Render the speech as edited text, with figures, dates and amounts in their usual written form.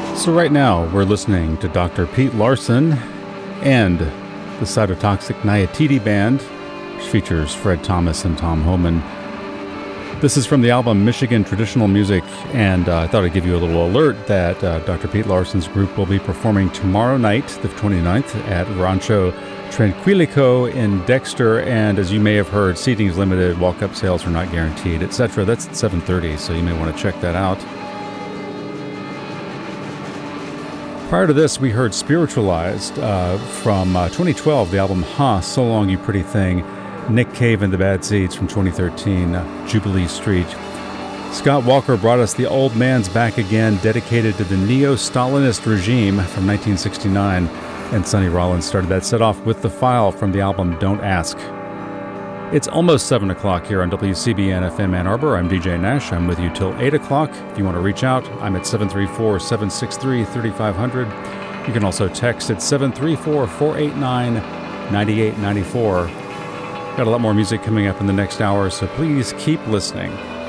So right now, we're listening to Dr. Pete Larson and the Cytotoxic Nyatiti Band, which features Fred Thomas and Tom Homan. This is from the album Michigan Traditional Music, and I thought I'd give you a little alert that Dr. Pete Larson's group will be performing tomorrow night, the 29th, at Rancho Tranquilico in Dexter, and as you may have heard, seating is limited, walk-up sales are not guaranteed, etc. That's at 7:30, so you may want to check that out. Prior to this, we heard Spiritualized from 2012, the album So Long You Pretty Thing. Nick Cave and the Bad Seeds from 2013, Jubilee Street. Scott Walker brought us The Old Man's Back Again, dedicated to the neo-Stalinist regime from 1969. And Sonny Rollins started that set off with The File from the album Don't Ask. It's almost 7 o'clock here on WCBN FM Ann Arbor. I'm DJ Nash. I'm with you till 8 o'clock. If you want to reach out, I'm at 734-763-3500. You can also text at 734-489-9894. Got a lot more music coming up in the next hour, so please keep listening.